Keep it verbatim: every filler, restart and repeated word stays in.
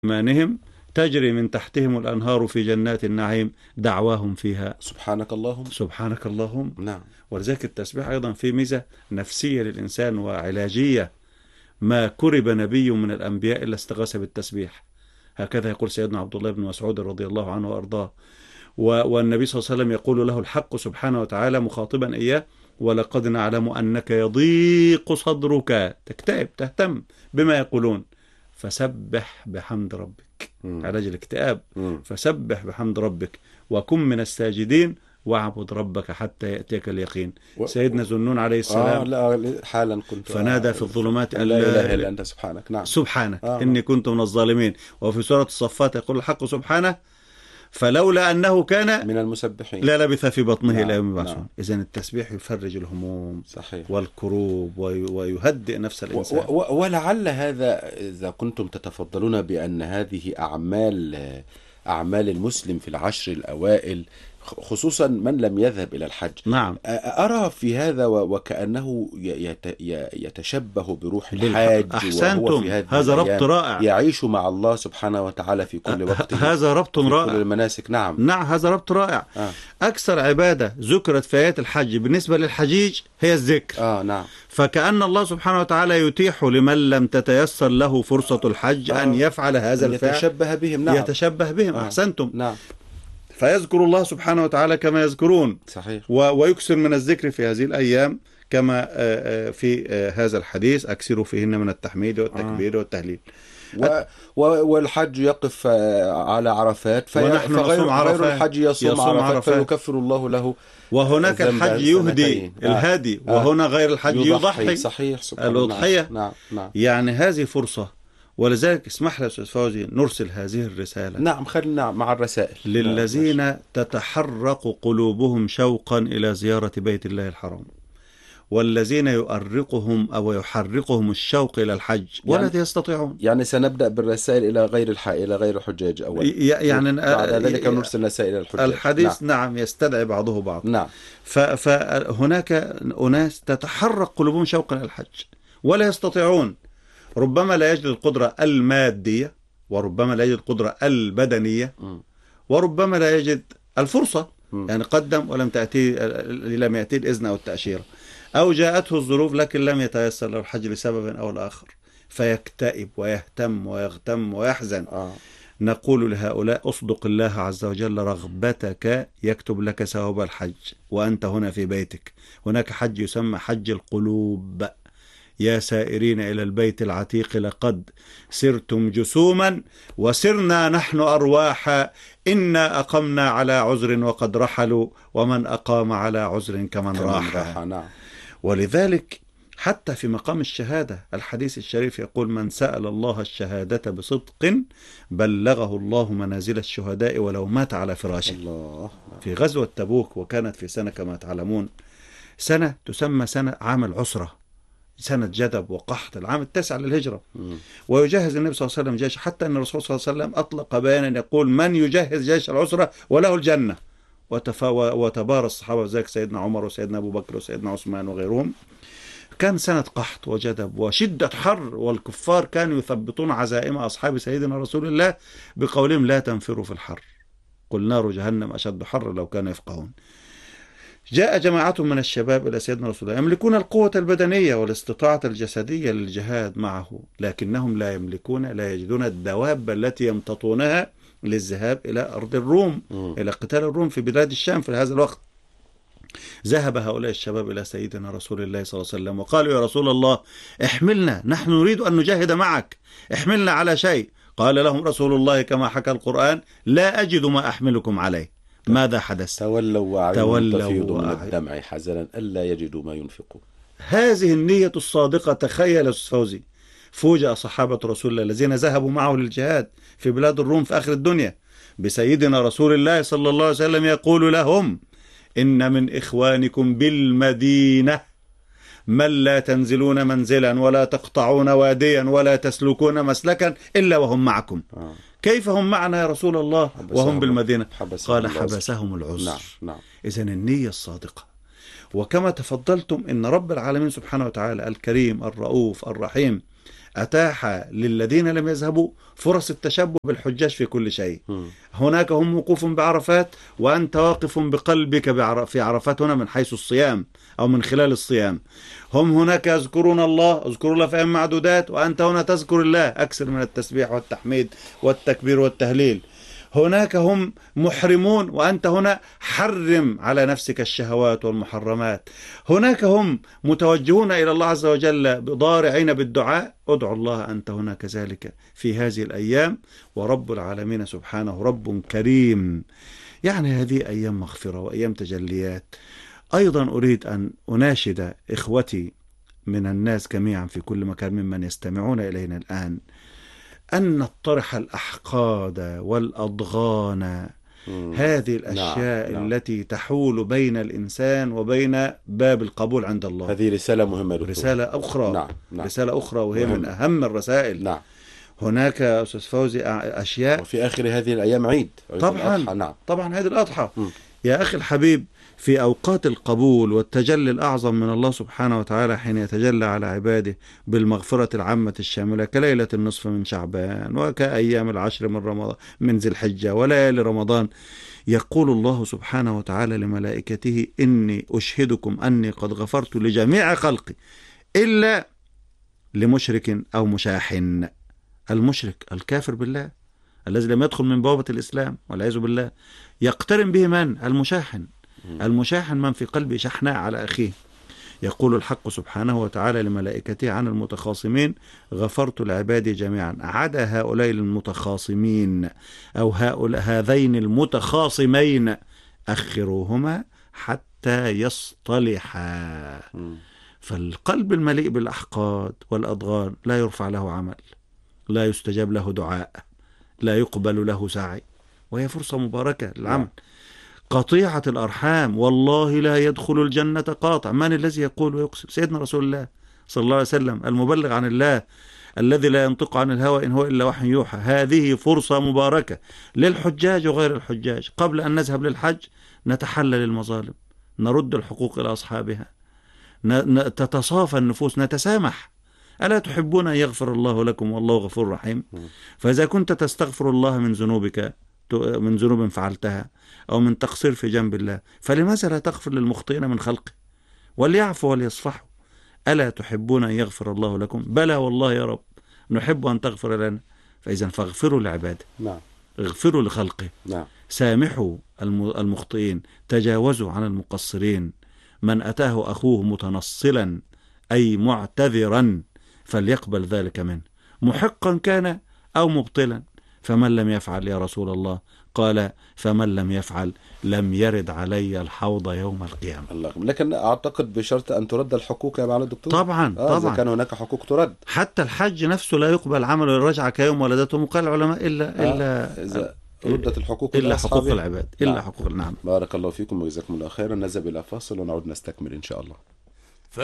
إيمانهم تجري من تحتهم الأنهار في جنات النعيم دعواهم فيها سبحانك اللهم. سبحانك اللهم. نعم. ولذلك التسبيح أيضا في ميزة نفسية للإنسان وعلاجية. ما كرب نبي من الأنبياء إلا استغاث بالتسبيح، هكذا يقول سيدنا عبد الله بن مسعود رضي الله عنه وأرضاه. والنبي صلى الله عليه وسلم يقول له الحق سبحانه وتعالى مخاطبا إياه: ولقد نعلم أنك يضيق صدرك، تكتئب تهتم بما يقولون، فسبح بحمد ربك. مم. علاج الاكتئاب. مم. فسبح بحمد ربك وكن من الساجدين واعبد ربك حتى يأتيك اليقين. و... سيدنا ذنون عليه السلام آه لا حالا كنت فنادى في الظلمات أن لا إله إلا أنت سبحانك. نعم. سبحانك آه. إني كنت من الظالمين. وفي سورة الصفات يقول الحق سبحانه: فلولا أنه كان من المسبحين لا لبث في بطنه نعم. إلى يوم يبعثون. نعم. إذن التسبيح يفرج الهموم صحيح. والكروب وي... ويهدئ نفس الإنسان. و... و... ولعل هذا إذا كنتم تتفضلون بأن هذه أعمال أعمال المسلم في العشر الأوائل، خصوصا من لم يذهب إلى الحج. نعم. أرى في هذا وكأنه يتشبه بروح الحاج. أحسنتم، هذا ربط رائع. يعيش مع الله سبحانه وتعالى في كل وقت. هذا ربط رائع في كل المناسك. نعم. نعم هذا ربط رائع. آه. أكثر عبادة ذكرت في آيات الحج بالنسبة للحجيج هي الذكر. آه نعم. فكأن الله سبحانه وتعالى يتيح لمن لم تتيسر له فرصة الحج آه. أن يفعل هذا الفعل، يتشبه بهم. نعم. يتشبه بهم. آه. أحسنتم. نعم. فيذكر الله سبحانه وتعالى كما يذكرون. صحيح. ويكثر من الذكر في هذه الأيام كما في هذا الحديث: أكثروا فيهن من التحميد والتكبير آه. والتهليل. و... و... والحج يقف على عرفات في... ونحن فغير عرفات. غير الحج يصوم, يصوم عرفات, عرفات فيكفر الله له. وهناك الحج يهدي آه. الهادي آه. وهنا غير الحج يضحي, يضحي. صحيح. سبحان الأضحية. نعم. نعم. يعني هذه فرصة، ولذلك اسمح لي أستاذ فوزي نرسل هذه الرسالة. نعم خلينا مع الرسائل. للذين نعم. تتحرق قلوبهم شوقا إلى زيارة بيت الله الحرام، والذين يؤرقهم أو يحرقهم الشوق إلى الحج ولا يعني يستطيعون. يعني سنبدأ بالرسائل إلى غير الح... إلى غير الحجاج أولا، يعني بعد ذلك نرسل رسائل إلى الحجاج. الحديث نعم, نعم يستدعي بعضه بعض. نعم. ف... فهناك أناس تتحرق قلوبهم شوقا إلى الحج ولا يستطيعون، ربما لا يجد القدرة المادية، وربما لا يجد القدرة البدنية، وربما لا يجد الفرصة. يعني قدم ولم تأتي لم يأتي الإذن أو التأشيرة، أو جاءته الظروف لكن لم يتيسر له الحج لسبب أو الآخر، فيكتئب ويهتم ويغتم ويحزن. آه. نقول لهؤلاء: أصدق الله عز وجل رغبتك يكتب لك ثواب الحج وأنت هنا في بيتك. هناك حج يسمى حج القلوب. يا سائرين إلى البيت العتيق لقد سرتم جسوما وسرنا نحن أرواحا، إنا أقمنا على عذر وقد رحلوا ومن أقام على عذر كمن راح. نعم. ولذلك حتى في مقام الشهادة الحديث الشريف يقول: من سأل الله الشهادة بصدق بلغه الله منازل الشهداء ولو مات على فراشه. الله. في غزوة تبوك، وكانت في سنة كما تعلمون سنة تسمى سنة عام العسرة، سنة جدب وقحط، العام التاسع للهجرة. م. ويجهز النبي صلى الله عليه وسلم جيش، حتى أن الرسول صلى الله عليه وسلم أطلق بيانا يقول: من يجهز جيش العسرة وله الجنة. وتفا وتبارى الصحابة ذلك سيدنا عمر وسيدنا أبو بكر وسيدنا عثمان وغيرهم. كان سنة قحط وجدب وشدة حر، والكفار كانوا يثبطون عزائم أصحاب سيدنا رسول الله بقولهم: لا تنفروا في الحر، قل نار جهنم أشد حر لو كانوا يفقهون. جاء جماعة من الشباب إلى سيدنا رسول الله يملكون القوة البدنية والاستطاعة الجسدية للجهاد معه، لكنهم لا يملكون لا يجدون الدواب التي يمتطونها للذهاب إلى أرض الروم، م. إلى قتال الروم في بلاد الشام في هذا الوقت. ذهب هؤلاء الشباب إلى سيدنا رسول الله صلى الله عليه وسلم وقالوا: يا رسول الله احملنا، نحن نريد أن نجاهد معك، احملنا على شيء. قال لهم رسول الله كما حكى القرآن: لا أجد ما أحملكم عليه. ماذا حدث؟ تولوا وأعينهم تفيض من الدمع حزنا ألا يجدوا ما ينفقون. هذه النية الصادقة. تخيل أستاذ فوزي، فوجئ صحابة رسول الله الذين ذهبوا معه للجهاد في بلاد الروم في آخر الدنيا بسيدنا رسول الله صلى الله عليه وسلم يقول لهم: إن من إخوانكم بالمدينة من لا تنزلون منزلا ولا تقطعون واديا ولا تسلكون مسلكا إلا وهم معكم. آه. كيف هم معنا يا رسول الله وهم بالمدينة؟ حبسهم قال: حبسهم العذر. نعم. نعم. إذن النية الصادقة. وكما تفضلتم إن رب العالمين سبحانه وتعالى الكريم الرؤوف الرحيم أتاح للذين لم يذهبوا فرص التشبه بالحجاج في كل شيء. م. هناك هم وقوف بعرفات وأنت واقف بقلبك بعر- في عرفات هنا من حيث الصيام أو من خلال الصيام. هم هناك يذكرون الله، اذكروا الله في أيام معدودات، وأنت هنا تذكر الله، أكثر من التسبيح والتحميد والتكبير والتهليل. هناك هم محرمون وأنت هنا حرم على نفسك الشهوات والمحرمات. هناك هم متوجهون إلى الله عز وجل ضارعين بالدعاء، ادعوا الله أنت هنا كذلك في هذه الأيام. ورب العالمين سبحانه رب كريم. يعني هذه أيام مغفرة وأيام تجليات. أيضا أريد أن أناشد إخوتي من الناس جميعا في كل مكان ممن يستمعون إلينا الآن أن نطرح الأحقاد والأضغان، مم. هذه الأشياء نعم. التي تحول بين الإنسان وبين باب القبول عند الله. هذه رسالة مهمة دكتور. رسالة أخرى. نعم. نعم. رسالة أخرى وهي مهم. من أهم الرسائل. نعم. هناك أستاذ فوزي أشياء. وفي آخر هذه الأيام عيد، عيد طبعا الأضحى. نعم. طبعا عيد الأضحى. م. يا أخي الحبيب، في أوقات القبول والتجلي الأعظم من الله سبحانه وتعالى حين يتجلى على عباده بالمغفرة العامة الشاملة كليلة النصف من شعبان وكأيام العشر من رمضان من ذي الحجة وليالي رمضان، يقول الله سبحانه وتعالى لملائكته: إني أشهدكم أني قد غفرت لجميع خلقي إلا لمشرك أو مشاحن. المشرك الكافر بالله الذي لم يدخل من بوابة الإسلام والعياذ بالله، يقترن به من؟ المشاحن. المشاحن من في قلبه شحناء على أخيه. يقول الحق سبحانه وتعالى لملائكته عن المتخاصمين: غفرت لعبادي جميعا عدا هؤلاء المتخاصمين أو هؤلاء هذين المتخاصمين أخروهما حتى يصطلحا. فالقلب المليء بالأحقاد والأضغان لا يرفع له عمل، لا يستجاب له دعاء، لا يقبل له سعي، وهي فرصة مباركة للعمل. قطيعة الأرحام، والله لا يدخل الجنة قاطع. من الذي يقول ويقسم؟ سيدنا رسول الله صلى الله عليه وسلم المبلغ عن الله الذي لا ينطق عن الهوى إن هو إلا وحي يوحى. هذه فرصة مباركة للحجاج وغير الحجاج. قبل أن نذهب للحج نتحلل المظالم، نرد الحقوق إلى أصحابها، تتصافى النفوس، نتسامح. ألا تحبون أن يغفر الله لكم والله غفور رحيم؟ فإذا كنت تستغفر الله من ذنوبك، من ذنوب فعلتها أو من تقصير في جنب الله، فلماذا لا تغفر للمخطئين من خلقه وليعفوا وليصفحوا؟ ألا تحبون أن يغفر الله لكم؟ بلى والله يا رب نحب أن تغفر لنا. فإذا فاغفروا لعباده. نعم. اغفروا لخلقه. نعم. سامحوا المخطئين، تجاوزوا عن المقصرين. من أتاه أخوه متنصلا أي معتذرا فليقبل ذلك منه، محقا كان أو مبطلا. فمن لم يفعل يا رسول الله؟ قال: فمن لم يفعل لم يرد علي الحوض يوم القيامة. الله. لكن أعتقد بشرط أن ترد الحقوق يا معالي الدكتور. طبعا آه طبعا. إذا كان هناك حقوق ترد. حتى الحج نفسه لا يقبل عمله الرجعة كيوم ولدته، قال العلماء إلا آه إلا إذا ردت الحقوق إلا حقوق العباد. إلا نعم. حقوق. نعم. بارك الله فيكم وجزاكم الله خيرا. نذهب إلى فاصل ونعود نستكمل إن شاء الله.